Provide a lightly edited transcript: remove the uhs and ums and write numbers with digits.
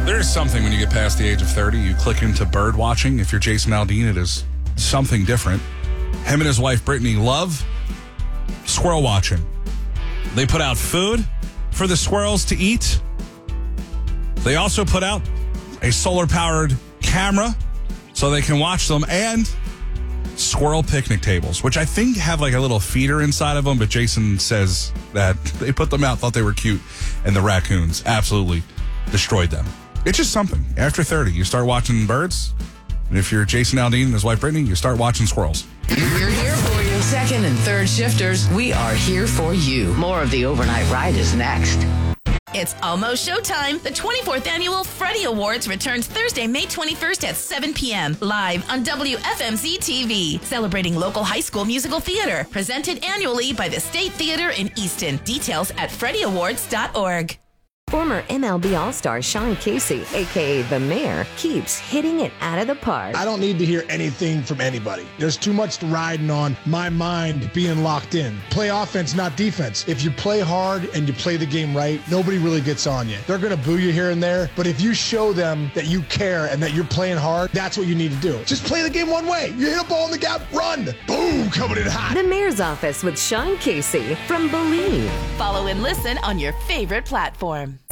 There is something when you get past the age of 30, you click into bird watching. If you're Jason Aldean, it is something different. Him and his wife, Brittany, love squirrel watching. They put out food for the squirrels to eat. They also put out a solar-powered camera so they can watch them, and squirrel picnic tables, which I think have like a little feeder inside of them, but Jason says that they put them out, thought they were cute, and the raccoons absolutely destroyed them. It's just something. After 30, you start watching birds, and if you're Jason Aldean and his wife Brittany, you start watching squirrels. We're here for you. Second and third shifters, we are here for you. More of the Overnight Ride is next. It's almost showtime. The 24th Annual Freddie Awards returns Thursday, May 21st at 7 p.m. live on WFMZ TV. Celebrating local high school musical theater. Presented annually by the State Theater in Easton. Details at freddieawards.org. Former MLB All-Star Sean Casey, a.k.a. The Mayor, keeps hitting it out of the park. I don't need to hear anything from anybody. There's too much riding on my mind being locked in. Play offense, not defense. If you play hard and you play the game right, nobody really gets on you. They're going to boo you here and there, but if you show them that you care and that you're playing hard, that's what you need to do. Just play the game one way. You hit a ball in the gap, run. Boom, coming in hot. The Mayor's Office with Sean Casey from Believe. Follow and listen on your favorite platform.